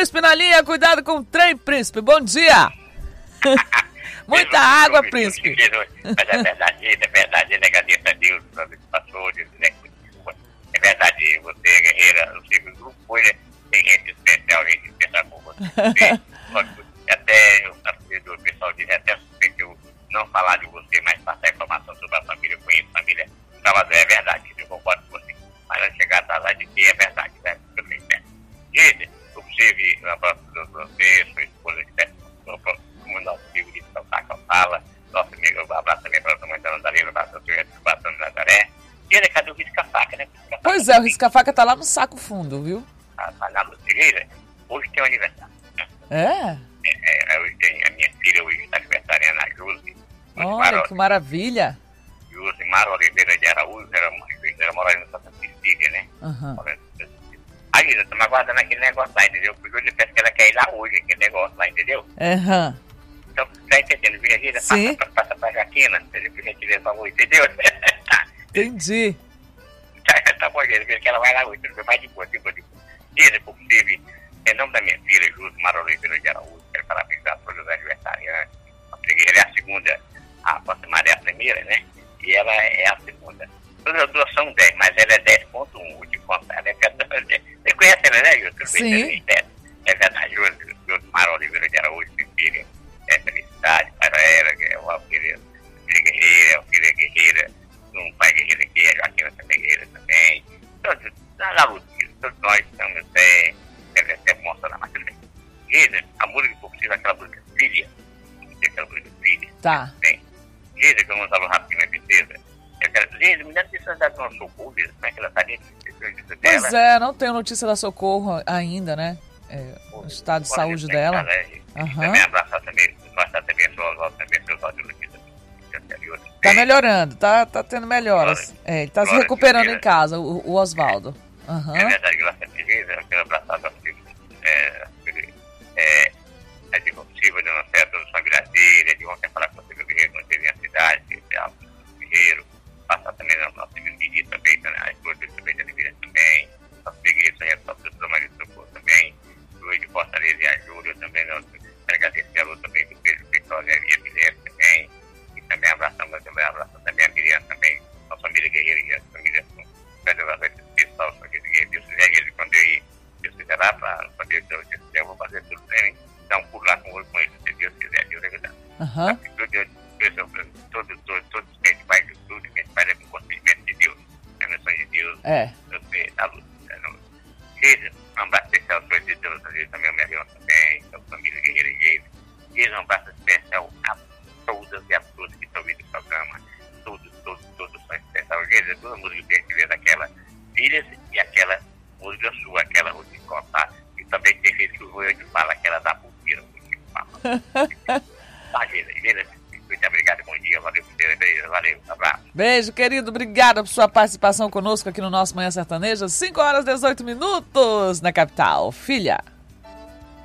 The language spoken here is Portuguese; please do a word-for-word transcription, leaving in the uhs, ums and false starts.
Príncipe na linha, cuidado com o trem, Príncipe, bom dia. Muita água, Príncipe. Mas é verdade, é verdade, ele agradeço a Deus, passou, é verdade, você é guerreira, o seu grupo foi, né? Tem gente especial, gente especial por você. Até o pessoal diz, até suspeito eu não falar de você, mas passar informação sobre a família, eu conheço a família Salvador, é verdade, eu concordo com você. Mas não chegar atrasado de que é verdade, né? Gente, eu tive um abraço de você, sua esposa, como nosso amigo de São Fala, nosso amigo, um abraço também para a mãe da Nazaré, um abraço ao senhor de Nazaré. E ele, cadê o risca-faca, né? Risca-faca. Pois é, o risca-faca tá lá no saco fundo, viu? Tá, tá lá no Figueira. Hoje tem um aniversário. É? É, é, hoje tem a minha filha, hoje está aniversariando, a Josi. Olha, Mara, que maravilha. Josi Mara Oliveira de Araújo, ela, ela mora no Santa Cecília, né? Aham. Uhum. Aí, eu tô aguardando aquele negócio lá, entendeu? Porque eu lhe peço que ela quer ir lá hoje, aquele negócio lá, entendeu? Aham. Uhum. Então, tá entendendo? Virgínia, passa, passa, passa pra Jaquina, entendeu? Por gentileza, favor, entendeu? Entendi. Tá, tá bom, gente, que ela vai lá hoje, entendeu? Vai de boa, de boa, de boa. E, se possível, em nome da minha filha, Júlio Mara Oliveira de Araújo, quero parabenizar todos os aniversariantes. Ela é a segunda, a Aposta Maria é a primeira, né? E ela é a segunda. Todas as duas são dez, mas ela é dez ponto um de contar, né? Você conhece ela, né, Júlio? Sim. É verdade, Júlio, Júlio Mara Oliveira de Araújo, minha filha. É felicidade para ela, que é uma filha, filha guerreira, uma filha guerreira, um pai guerreiro aqui, a Joaquina também guerreira também. Todos, na luta, todos nós estamos, é, é, é emocionar, mas tudo bem. Gisa, a música que eu preciso, aquela música filha, aquela música filha. Tá. Bem, Gisa, que eu vou falar rapidinho, princesa. Gisa, me dá notícia da Dona Socorro, Gisa, como é que ela está dentro dela? Pois é, não tenho notícia da Socorro ainda, né? É, o estado de saúde dela. Aham. Também abraçar também, abraçar também a sua avó, também a sua avó de notícia anterior. Tá melhorando, tá, tá tendo melhoras. É, ele tá se recuperando em casa, o, o Oswaldo. Uhum. É verdade, graças a Deus, eu quero abraçar a filha, é, é, é de possível, de não ser todos os familiares dele, de ontem falar com o seu guerreiro, não teve a cidade, que é o guerreiro, passar também no nosso filho Didi também, a esposa dele também, da Livina também, nosso guerreiro, sonhar só para o Maria do Socorro também, o de Fortaleza e a Júlia também, nosso agradecer a luta também do Pedro Vitória e a Guilherme também, e também abraçamos, também abraçamos também a Miriam também, nossa família guerreira e a família pessoal, só que Deus quiser, ele quando eu ir, Deus quiser lá para fazer, eu vou fazer tudo para ele, dar um pulo lá com o com ele, se Deus quiser, Deus quiser. Aham. Todos, todos, todos que a gente faz de tudo, que a gente faz é com o conhecimento de Deus, a missão de Deus, é. da luta. Seja, um abraço especial para os Deus, também o meu irmão também, a família guerreira e ele. Seja um abraço especial a todas e a todos que estão ouvindo o programa. Todos, todos, todos são especiais. Seja, toda música que a gente vê daquela filhas e aquela música sua, aquela música de contar. E também tem vezes que o Rui fala, aquela da pulseira, que fala. Tá, Geira, muito obrigado, bom dia, valeu, beijo, valeu, um abraço. Beijo, querido, obrigada por sua participação conosco aqui no nosso Manhã Sertaneja, cinco horas e dezoito minutos na capital, filha.